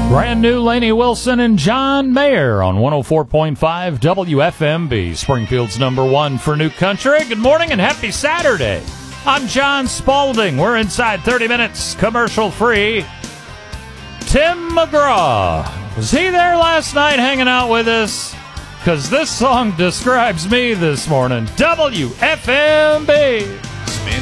Brand new Lainey Wilson and John Mayer on 104.5 WFMB, Springfield's number one for new country. Good morning and happy Saturday. I'm John Spaulding. We're inside 30 minutes, commercial free. Tim McGraw, was he there last night hanging out with us? Because this song describes me this morning. WFMB.